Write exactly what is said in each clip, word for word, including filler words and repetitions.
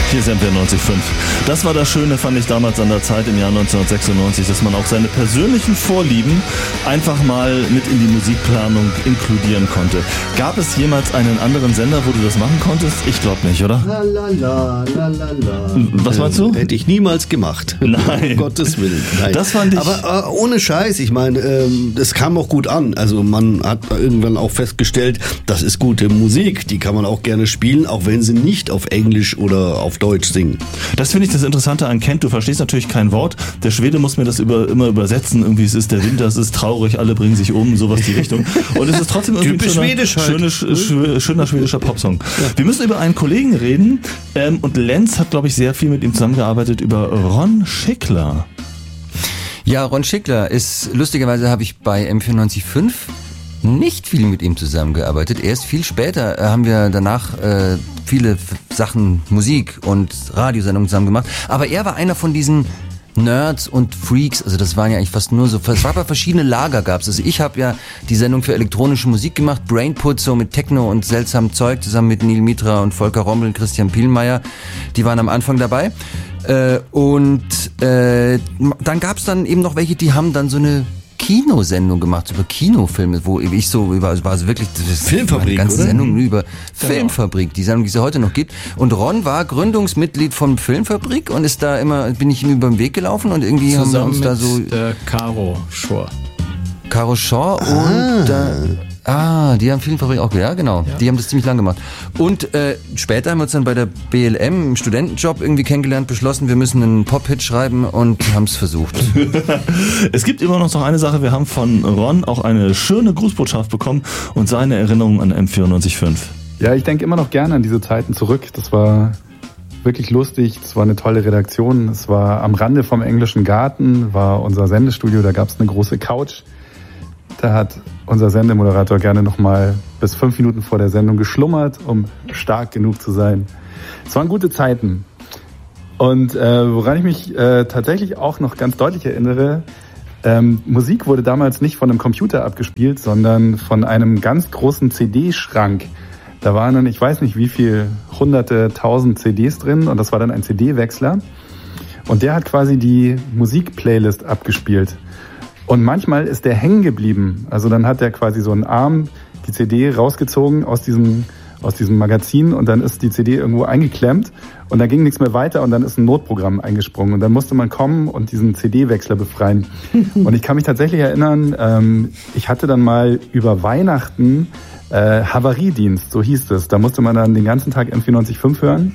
Hier ist M vierundneunzig Komma fünf. Das war das Schöne, fand ich damals an der Zeit im Jahr neunzehnhundertsechsundneunzig, dass man auch seine persönlichen Vorlieben einfach mal mit in die Musikplanung inkludieren konnte. Gab es jemals einen anderen Sender, wo du das machen konntest? Ich glaube nicht, oder? La, la, la, la, la, la. Was meinst du? Äh, hätte ich niemals gemacht. Nein. Um Gottes Willen. Nein. Das fand ich... Aber äh, ohne Scheiß, ich meine, ähm, das kam auch gut an. Also man hat irgendwann auch festgestellt, das ist gute Musik, die kann man auch gerne spielen, auch wenn sie nicht auf Englisch oder auf Deutsch singen. Das finde ich das Interessante an Kent. Du verstehst natürlich kein Wort. Der Schwede muss mir das über, immer übersetzen. Irgendwie, es ist der Winter, es ist traurig, alle bringen sich um, sowas die Richtung. Und es ist trotzdem irgendwie Typisch ein schöner, schwedisch halt. schöne, sch, schöner schwedischer Popsong. Ja. Wir müssen über einen Kollegen reden. Ähm, und Lenz hat, glaube ich, sehr viel mit ihm zusammengearbeitet, über Ron Schickler. Ja, Ron Schickler ist, lustigerweise habe ich bei M vierundneunzig Komma fünf nicht viel mit ihm zusammengearbeitet. Erst viel später haben wir danach äh, viele F- Sachen, Musik und Radiosendungen zusammen gemacht. Aber er war einer von diesen Nerds und Freaks, also das waren ja eigentlich fast nur so, es war bei verschiedene Lager gab's. Also ich habe ja die Sendung für elektronische Musik gemacht, Brainput, so mit Techno und seltsamem Zeug, zusammen mit Neil Mitra und Volker Rommel und Christian Pielmeier. Die waren am Anfang dabei. Äh, und äh, dann gab's dann eben noch welche, die haben dann so eine Kinosendung gemacht über Kinofilme, wo ich so, war, war so wirklich das Filmfabrik, eine ganze oder? Sendung über Genau. Filmfabrik, die Sendung, die es ja heute noch gibt. Und Ron war Gründungsmitglied von Filmfabrik und ist da immer, bin ich ihm über den Weg gelaufen und irgendwie Zusammen haben wir uns mit da so der Caro Schor. Caro Shaw Ah. und da, ah, die haben Filmfabrik auch, ja genau, Ja. die haben das ziemlich lang gemacht. Und äh, später haben wir uns dann bei der B L M im Studentenjob irgendwie kennengelernt, beschlossen, wir müssen einen Pop-Hit schreiben und haben es versucht. Es gibt immer noch so eine Sache, wir haben von Ron auch eine schöne Grußbotschaft bekommen und seine Erinnerungen an M vierundneunzig Komma fünf. Ja, ich denke immer noch gerne an diese Zeiten zurück. Das war wirklich lustig, das war eine tolle Redaktion. Es war am Rande vom Englischen Garten, war unser Sendestudio, da gab es eine große Couch. Da hat unser Sendemoderator gerne nochmal bis fünf Minuten vor der Sendung geschlummert, um stark genug zu sein. Es waren gute Zeiten. Und äh, woran ich mich äh, tatsächlich auch noch ganz deutlich erinnere, ähm, Musik wurde damals nicht von einem Computer abgespielt, sondern von einem ganz großen C D-Schrank. Da waren dann, ich weiß nicht wie viel, hunderte, tausend C Ds drin und das war dann ein C D-Wechsler. Und der hat quasi die Musik-Playlist abgespielt. Und manchmal ist der hängen geblieben. Also dann hat der quasi so einen Arm die C D rausgezogen aus diesem, aus diesem Magazin und dann ist die C D irgendwo eingeklemmt und da ging nichts mehr weiter und dann ist ein Notprogramm eingesprungen und dann musste man kommen und diesen C D-Wechsler befreien. Und ich kann mich tatsächlich erinnern, ähm, ich hatte dann mal über Weihnachten äh, Havariedienst, so hieß es. Da musste man dann den ganzen Tag M vierundneunzig Komma fünf hören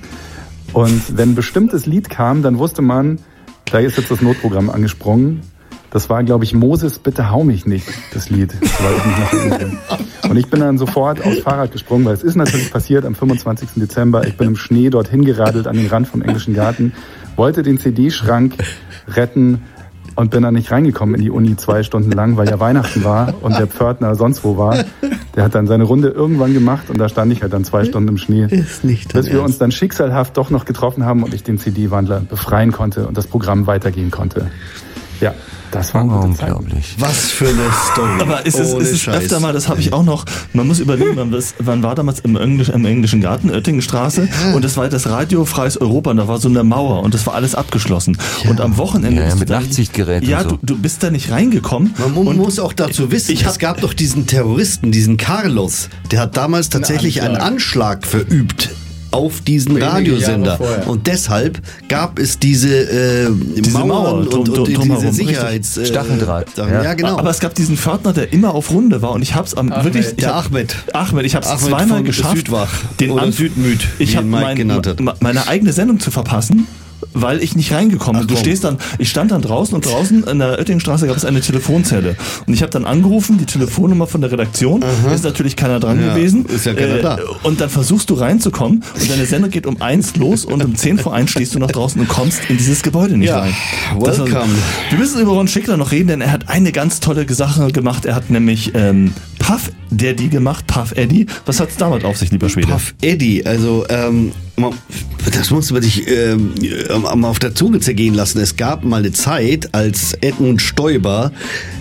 und wenn ein bestimmtes Lied kam, dann wusste man, da ist jetzt das Notprogramm angesprungen. Das war, glaube ich, Moses, bitte hau mich nicht, das Lied. Soweit ich mich noch erinnere. Und ich bin dann sofort aufs Fahrrad gesprungen, weil es ist natürlich passiert am fünfundzwanzigsten Dezember. Ich bin im Schnee dorthin geradelt an den Rand vom Englischen Garten, wollte den C D-Schrank retten und bin dann nicht reingekommen in die Uni zwei Stunden lang, weil ja Weihnachten war und der Pförtner sonst wo war. Der hat dann seine Runde irgendwann gemacht und da stand ich halt dann zwei Stunden im Schnee. Ist nicht Bis wir uns dann schicksalhaft doch noch getroffen haben und ich den C D-Wandler befreien konnte und das Programm weitergehen konnte. Ja. Das war unglaublich. Was für eine Story. Aber es ist, Ohne es ist Scheiß. öfter mal, das habe ich auch noch, man muss überlegen, man, was, wann war damals im, Englisch, im Englischen Garten, Oettingenstraße, ja. Und das war das Radio Freies Europa und da war so eine Mauer und das war alles abgeschlossen. Ja. Und am Wochenende... Ja, bist mit du da- Nachtsichtgerät Ja, und so. du, du bist da nicht reingekommen. Man mu- und muss auch dazu wissen, ich hab- es gab doch diesen Terroristen, diesen Carlos, der hat damals tatsächlich einen Anschlag verübt auf diesen Wenige Radiosender. Jahre vorher. Und deshalb gab es diese, äh, Diese Mauern Mauer und, drum- und, drum- diese drumherum, Sicherheits... Äh, Stacheldraht. Sachen. Ja. ja, genau. Aber es gab diesen Pförtner, der immer auf Runde war und ich hab's am Ahmed. wirklich... Ich Der hab, Ahmed. Ahmed, ich hab's Ahmed zweimal von geschafft, Südwach den oder Anf- Südmüd, ich wie habe ihn Mike mein, genannt hat. me- meine eigene Sendung zu verpassen, weil ich nicht reingekommen bin. Du komm. stehst dann, ich stand dann draußen und draußen in der Oettingenstraße gab es eine Telefonzelle. Und ich habe dann angerufen, die Telefonnummer von der Redaktion, ist natürlich keiner dran Ja, gewesen. ist ja keiner da. Und dann versuchst du reinzukommen und deine Sendung geht um eins los und um zehn vor eins stehst du noch draußen und kommst in dieses Gebäude nicht Ja, rein. Das war- welcome. Wir müssen über Ron Schickler noch reden, denn er hat eine ganz tolle Sache gemacht. Er hat nämlich ähm, Puff Daddy gemacht, Puff Eddie. Was hat's damit auf sich, lieber Schwede? Puff Eddie, also ähm, man- das muss man sich ähm, mal auf der Zunge zergehen lassen. Es gab mal eine Zeit, als Edmund Stoiber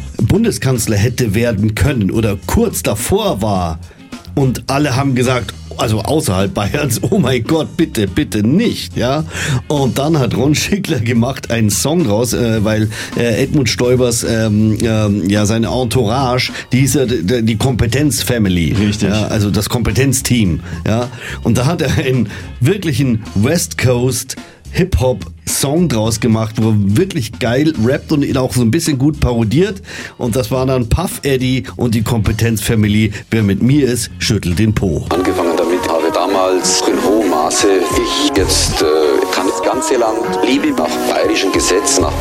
Bundeskanzler hätte werden können oder kurz davor war und alle haben gesagt, also außerhalb Bayerns, oh mein Gott, bitte, bitte nicht, ja. Und dann hat Ron Schickler gemacht einen Song draus, äh, weil äh, Edmund Stoibers, ähm, ähm, ja, seine Entourage, die ist ja die, die Kompetenz-Family. Richtig. Ja, also das Kompetenzteam, ja. Und da hat er einen wirklichen West Coast Hip-Hop-Song draus gemacht, wo er wirklich geil rappt und ihn auch so ein bisschen gut parodiert. Und das war dann Puff Eddie und die Kompetenz-Family. Wer mit mir ist, schüttelt den Po. Angefangen damit habe damals in hohem Maße ich jetzt äh, kann das ganze Land liebe nach bayerischen Gesetzen, nach